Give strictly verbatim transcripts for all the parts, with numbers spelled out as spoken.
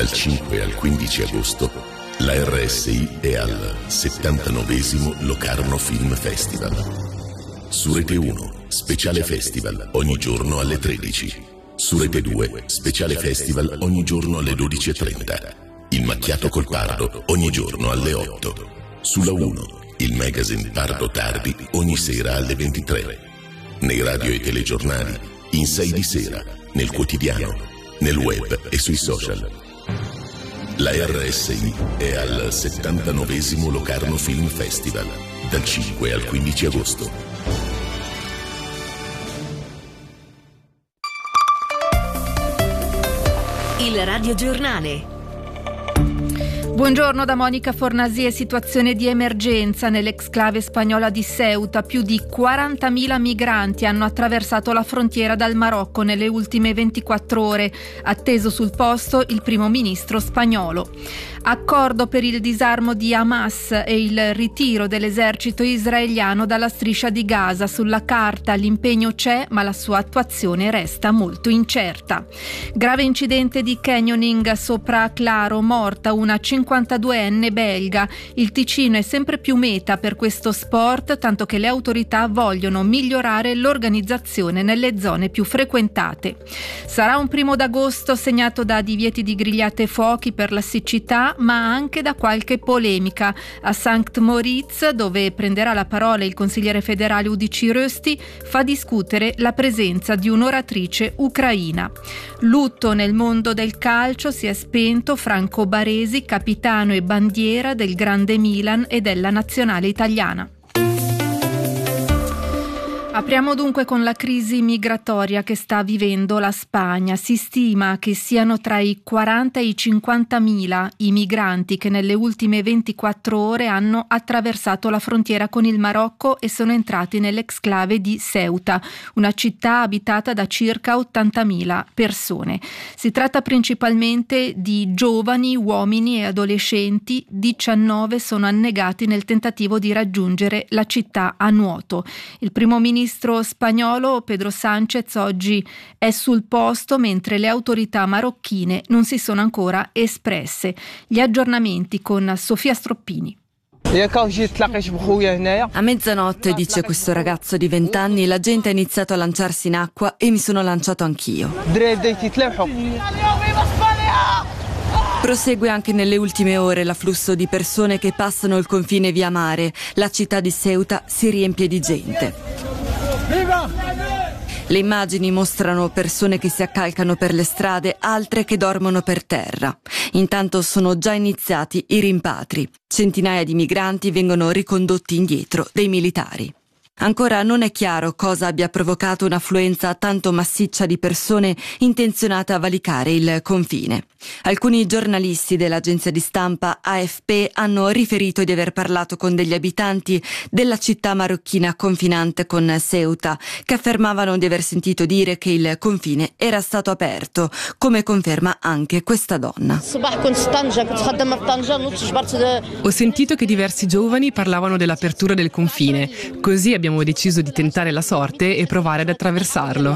Dal cinque al quindici agosto la R S I è al settantanovesimo Locarno Film Festival. Su Rete uno, speciale festival ogni giorno alle tredici. Su Rete due, speciale festival ogni giorno alle dodici e trenta. Il macchiato col Pardo ogni giorno alle otto. Sulla uno, il magazine Pardo Tardi ogni sera alle ventitré. Nei radio e telegiornali, in sei di sera, nel quotidiano, nel web e sui social. La R S I è al settantanovesimo Locarno Film Festival, dal cinque al quindici agosto. Il radiogiornale. Buongiorno da Monica Fornasie. Situazione di emergenza nell'exclave spagnola di Ceuta. Più di quarantamila migranti hanno attraversato la frontiera dal Marocco nelle ultime ventiquattro ore. Atteso sul posto il primo ministro spagnolo. Accordo per il disarmo di Hamas e il ritiro dell'esercito israeliano dalla striscia di Gaza. Sulla carta l'impegno c'è, ma la sua attuazione resta molto incerta. Grave incidente di canyoning sopra Claro, morta una cinquantaduenne belga. Il Ticino è sempre più meta per questo sport, tanto che le autorità vogliono migliorare l'organizzazione nelle zone più frequentate. Sarà un primo d'agosto segnato da divieti di grigliate e fuochi per la siccità, ma anche da qualche polemica. A Sankt Moritz, dove prenderà la parola il consigliere federale U D C Rösti, fa discutere la presenza di un'oratrice ucraina. Lutto nel mondo del calcio, si è spento Franco Baresi, capitano e bandiera del grande Milan e della nazionale italiana. Apriamo dunque con la crisi migratoria che sta vivendo la Spagna. Si stima che siano tra i quaranta e i cinquantamila i migranti che nelle ultime ventiquattro ore hanno attraversato la frontiera con il Marocco e sono entrati nell'exclave di Ceuta, una città abitata da circa ottantamila persone. Si tratta principalmente di giovani, uomini e adolescenti. diciannove sono annegati nel tentativo di raggiungere la città a nuoto. Il primo ministro Il ministro spagnolo Pedro Sánchez oggi è sul posto, mentre le autorità marocchine non si sono ancora espresse. Gli aggiornamenti con Sofia Stroppini. A mezzanotte, dice questo ragazzo di venti anni, la gente ha iniziato a lanciarsi in acqua e mi sono lanciato anch'io. Prosegue anche nelle ultime ore l'afflusso di persone che passano il confine via mare. La città di Ceuta si riempie di gente. Le immagini mostrano persone che si accalcano per le strade, altre che dormono per terra. Intanto sono già iniziati i rimpatri. Centinaia di migranti vengono ricondotti indietro dai militari. Ancora non è chiaro cosa abbia provocato un'affluenza tanto massiccia di persone intenzionate a valicare il confine. Alcuni giornalisti dell'agenzia di stampa A F P hanno riferito di aver parlato con degli abitanti della città marocchina confinante con Ceuta, che affermavano di aver sentito dire che il confine era stato aperto, come conferma anche questa donna. Ho sentito che diversi giovani parlavano dell'apertura del confine, così abbiamo deciso di tentare la sorte e provare ad attraversarlo.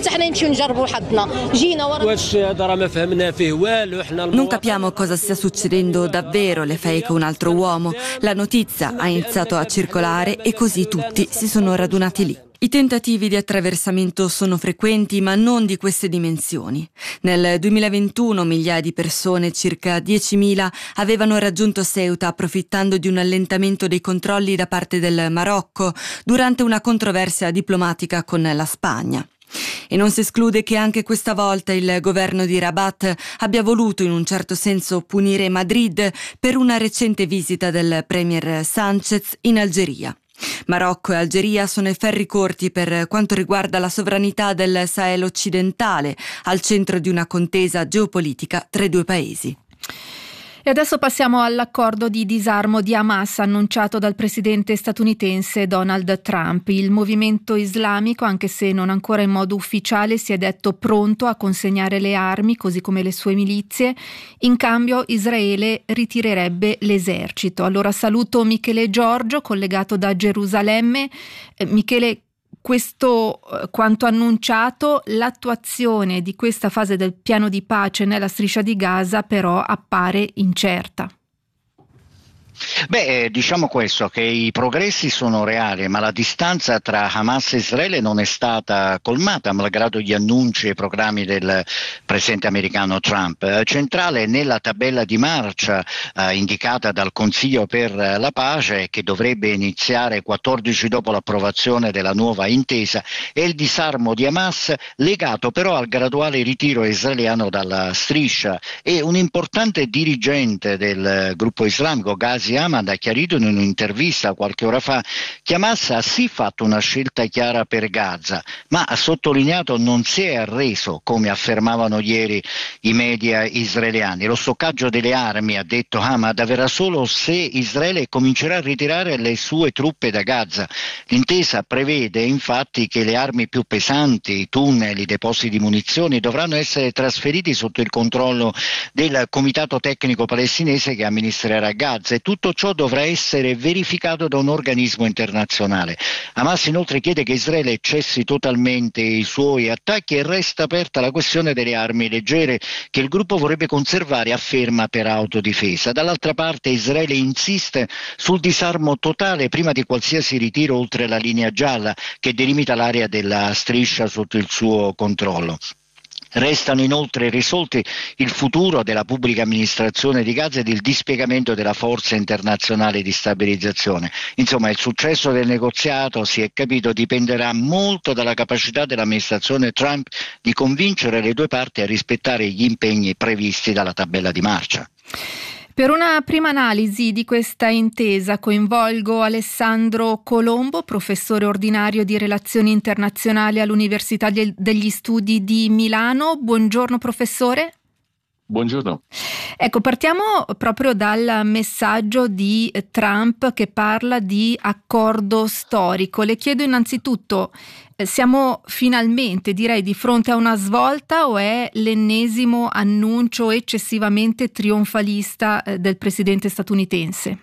Non capiamo cosa stia succedendo davvero, le fake un altro uomo. La notizia ha iniziato a circolare e così tutti si sono radunati lì. I tentativi di attraversamento sono frequenti, ma non di queste dimensioni. Nel duemilaventuno migliaia di persone, circa diecimila, avevano raggiunto Ceuta approfittando di un allentamento dei controlli da parte del Marocco durante una controversia diplomatica con la Spagna. E non si esclude che anche questa volta il governo di Rabat abbia voluto in un certo senso punire Madrid per una recente visita del premier Sánchez in Algeria. Marocco e Algeria sono i ferri corti per quanto riguarda la sovranità del Sahel occidentale, al centro di una contesa geopolitica tra i due paesi. E adesso passiamo all'accordo di disarmo di Hamas annunciato dal presidente statunitense Donald Trump. Il movimento islamico, anche se non ancora in modo ufficiale, si è detto pronto a consegnare le armi, così come le sue milizie. In cambio Israele ritirerebbe l'esercito. Allora saluto Michele Giorgio, collegato da Gerusalemme. Eh, Michele, questo eh, quanto annunciato, l'attuazione di questa fase del piano di pace nella striscia di Gaza però appare incerta. Beh, diciamo questo, che i progressi sono reali, ma la distanza tra Hamas e Israele non è stata colmata, malgrado gli annunci e i programmi del presidente americano Trump. Centrale nella tabella di marcia eh, indicata dal Consiglio per la pace, che dovrebbe iniziare quattordici dopo l'approvazione della nuova intesa, è il disarmo di Hamas, legato però al graduale ritiro israeliano dalla striscia. E un importante dirigente del gruppo islamico, Ghazi Hamad, ha chiarito in un'intervista qualche ora fa che Hamas ha sì fatto una scelta chiara per Gaza, ma ha sottolineato non si è arreso, come affermavano ieri i media israeliani. Lo stoccaggio delle armi, ha detto Hamad, avverrà solo se Israele comincerà a ritirare le sue truppe da Gaza. L'intesa prevede infatti che le armi più pesanti, i tunnel, i depositi di munizioni dovranno essere trasferiti sotto il controllo del Comitato Tecnico Palestinese che amministrerà Gaza, e tutto ciò dovrà essere verificato da un organismo internazionale. Hamas inoltre chiede che Israele cessi totalmente i suoi attacchi e resta aperta la questione delle armi leggere che il gruppo vorrebbe conservare, afferma, per autodifesa. Dall'altra parte Israele insiste sul disarmo totale prima di qualsiasi ritiro oltre la linea gialla che delimita l'area della striscia sotto il suo controllo. Restano inoltre irrisolti il futuro della pubblica amministrazione di Gaza ed il dispiegamento della forza internazionale di stabilizzazione. Insomma, il successo del negoziato, si è capito, dipenderà molto dalla capacità dell'amministrazione Trump di convincere le due parti a rispettare gli impegni previsti dalla tabella di marcia. Per una prima analisi di questa intesa coinvolgo Alessandro Colombo, professore ordinario di Relazioni Internazionali all'Università degli Studi di Milano. Buongiorno professore. Buongiorno. Ecco, partiamo proprio dal messaggio di Trump che parla di accordo storico. Le chiedo innanzitutto, siamo finalmente, direi, di fronte a una svolta o è l'ennesimo annuncio eccessivamente trionfalista del presidente statunitense?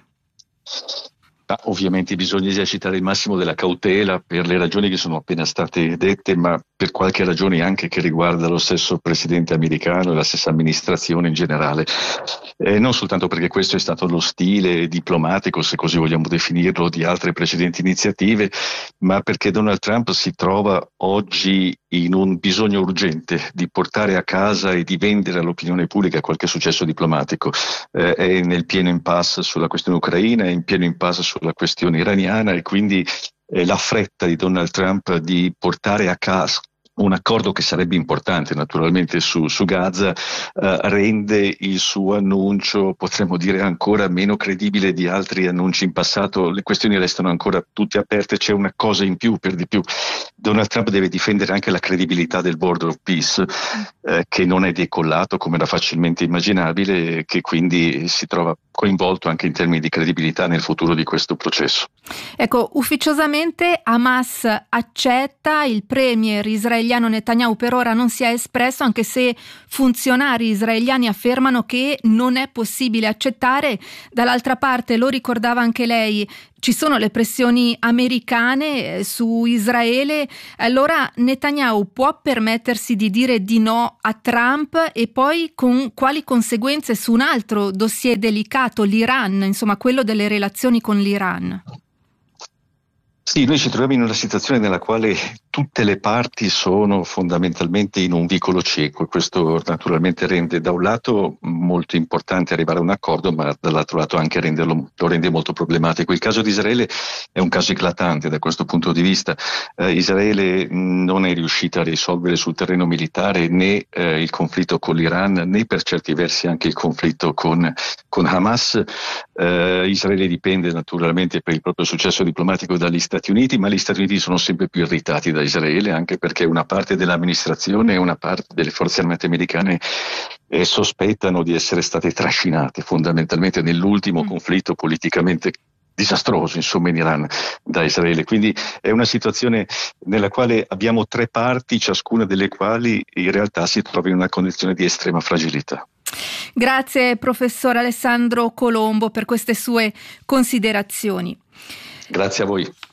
Ah, ovviamente bisogna esercitare il massimo della cautela per le ragioni che sono appena state dette, ma per qualche ragione anche che riguarda lo stesso presidente americano e la stessa amministrazione in generale. Eh, non soltanto perché questo è stato lo stile diplomatico, se così vogliamo definirlo, di altre precedenti iniziative, ma perché Donald Trump si trova oggi in un bisogno urgente di portare a casa e di vendere all'opinione pubblica qualche successo diplomatico. Eh, è nel pieno impasse sulla questione ucraina, è in pieno impasse sulla questione iraniana, e quindi eh, la fretta di Donald Trump di portare a casa un accordo che sarebbe importante naturalmente su, su Gaza eh, rende il suo annuncio, potremmo dire, ancora meno credibile di altri annunci in passato. Le questioni restano ancora tutte aperte, c'è una cosa in più, per di più. Donald Trump deve difendere anche la credibilità del Board of Peace, eh, che non è decollato come era facilmente immaginabile e che quindi si trova coinvolto anche in termini di credibilità nel futuro di questo processo. Ecco, ufficiosamente Hamas accetta, il premier israeliano Netanyahu per ora non si è espresso, anche se funzionari israeliani affermano che non è possibile accettare. Dall'altra parte, lo ricordava anche lei, ci sono le pressioni americane su Israele. Allora Netanyahu può permettersi di dire di no a Trump, e poi con quali conseguenze su un altro dossier delicato, l'Iran, insomma quello delle relazioni con l'Iran? Sì, noi ci troviamo in una situazione nella quale tutte le parti sono fondamentalmente in un vicolo cieco, e questo naturalmente rende da un lato molto importante arrivare a un accordo, ma dall'altro lato anche renderlo, lo rende molto problematico. Il caso di Israele è un caso eclatante da questo punto di vista. Eh, Israele non è riuscita a risolvere sul terreno militare né eh, il conflitto con l'Iran, né per certi versi anche il conflitto con, con Hamas. Eh, Israele dipende naturalmente per il proprio successo diplomatico dagli Stati Uniti, ma gli Stati Uniti sono sempre più irritati da Israele, anche perché una parte dell'amministrazione e una parte delle forze armate americane eh, sospettano di essere state trascinate fondamentalmente nell'ultimo mm. conflitto politicamente disastroso, insomma, in Iran da Israele. Quindi è una situazione nella quale abbiamo tre parti, ciascuna delle quali in realtà si trova in una condizione di estrema fragilità. Grazie professor Alessandro Colombo per queste sue considerazioni. Grazie a voi.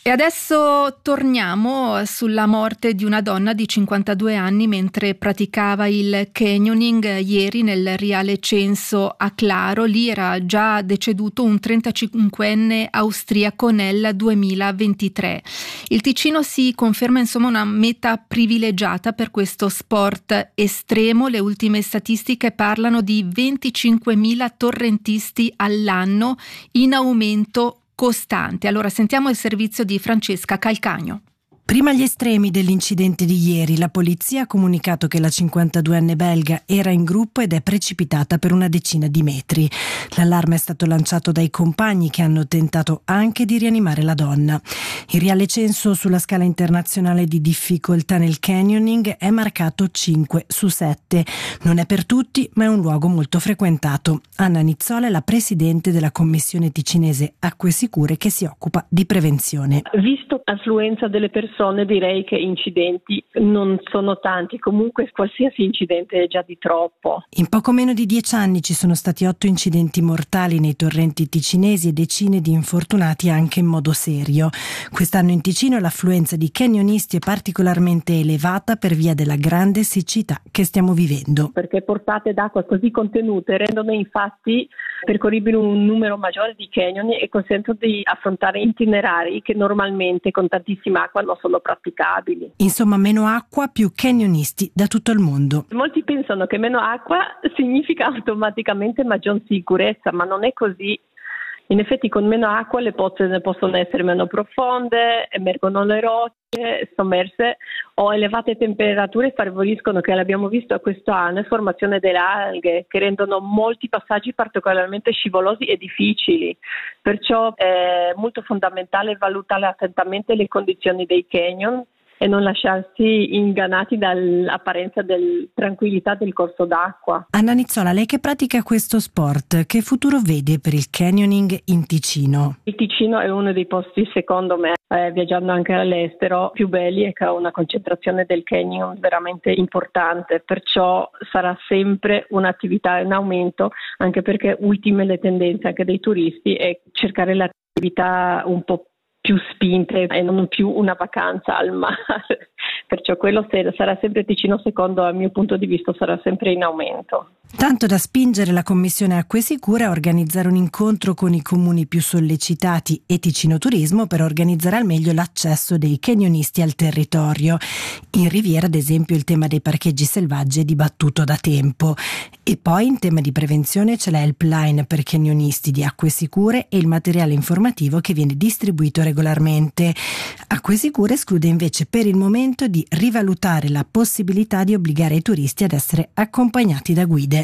E adesso torniamo sulla morte di una donna di cinquantadue anni mentre praticava il canyoning ieri nel Riale Censo a Claro. Lì era già deceduto un trentacinquenne austriaco nel duemilaventitré. Il Ticino si conferma insomma una meta privilegiata per questo sport estremo. Le ultime statistiche parlano di venticinquemila torrentisti all'anno, in aumento costante. Allora sentiamo il servizio di Francesca Calcagno. Prima gli estremi dell'incidente di ieri, la polizia ha comunicato che la cinquantaduenne belga era in gruppo ed è precipitata per una decina di metri. L'allarme è stato lanciato dai compagni che hanno tentato anche di rianimare la donna. Il Riale Censo sulla scala internazionale di difficoltà nel canyoning è marcato cinque su sette. Non è per tutti, ma è un luogo molto frequentato. Anna Nizzola è la presidente della commissione ticinese Acque Sicure che si occupa di prevenzione. Visto l'affluenza delle persone, direi che incidenti non sono tanti, comunque qualsiasi incidente è già di troppo. In poco meno di dieci anni ci sono stati otto incidenti mortali nei torrenti ticinesi e decine di infortunati anche in modo serio. Quest'anno in Ticino l'affluenza di canyonisti è particolarmente elevata per via della grande siccità che stiamo vivendo. Perché portate d'acqua così contenute rendono infatti percorribile un numero maggiore di canyon e consentono di affrontare itinerari che normalmente con tantissima acqua non sono praticabili. Insomma, meno acqua, più canyonisti da tutto il mondo. Molti pensano che meno acqua significa automaticamente maggior sicurezza, ma non è così. In effetti con meno acqua le pozze possono essere meno profonde, emergono le rocce sommerse o elevate temperature favoriscono, che l'abbiamo visto questo anno, formazione delle alghe che rendono molti passaggi particolarmente scivolosi e difficili. Perciò è molto fondamentale valutare attentamente le condizioni dei canyon e non lasciarsi ingannati dall'apparenza del tranquillità del corso d'acqua. Anna Nizzola, lei che pratica questo sport, che futuro vede per il canyoning in Ticino? Il Ticino è uno dei posti, secondo me, eh, viaggiando anche all'estero, più belli e che ha una concentrazione del canyon veramente importante, perciò sarà sempre un'attività in aumento, anche perché ultime le tendenze anche dei turisti è cercare l'attività un po' più spinte e non più una vacanza al mare, perciò quello sarà sempre Ticino, secondo il mio punto di vista sarà sempre in aumento. Tanto da spingere la Commissione Acque Sicure a organizzare un incontro con i comuni più sollecitati e Ticino Turismo per organizzare al meglio l'accesso dei canyonisti al territorio. In Riviera, ad esempio, il tema dei parcheggi selvaggi è dibattuto da tempo. E poi in tema di prevenzione c'è la helpline per canyonisti di Acque Sicure e il materiale informativo che viene distribuito regolarmente. Acque Sicure esclude invece per il momento di rivalutare la possibilità di obbligare i turisti ad essere accompagnati da guide.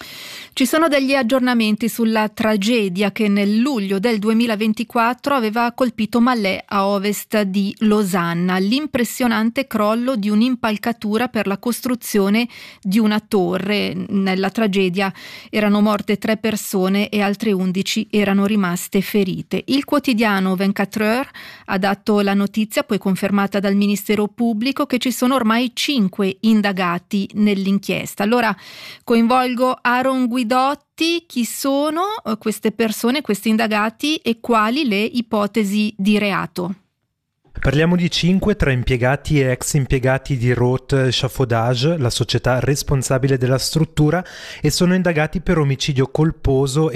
Ci sono degli aggiornamenti sulla tragedia che nel luglio del duemilaventiquattro aveva colpito Malè a ovest di Losanna, l'impressionante crollo di un'impalcatura per la costruzione di una torre. Nella tragedia erano morte tre persone e altre undici erano rimaste ferite. Il quotidiano ventiquattro Heures ha dato la notizia, poi confermata dal Ministero Pubblico, che ci sono ormai cinque indagati nell'inchiesta. Allora coinvolgo Aaron Guidotti. Chi sono queste persone, questi indagati e quali le ipotesi di reato? Parliamo di cinque tra impiegati e ex impiegati di Roth Échafaudage, la società responsabile della struttura, e sono indagati per omicidio colposo